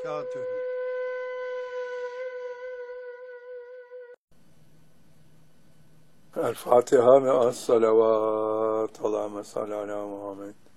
وبركاته. الفاتحة مع الصلوات. اللهم صل على محمد.